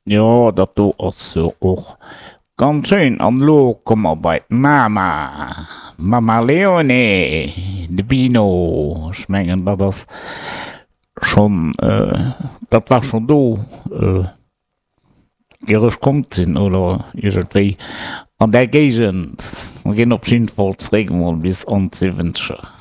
Ja, dat do ass so och. Ganz schön an Lo kommmer bei Mama. Mama Leone, de Bino, schmengen dat das schon, dat war schon do, Gerech kommt sinn oder irgendwéi an der Gegent gin op Schienvolsregen bis an 7.